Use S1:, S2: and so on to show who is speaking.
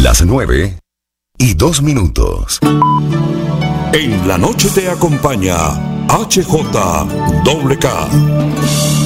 S1: Las 9:02.
S2: En la noche te acompaña HJWK.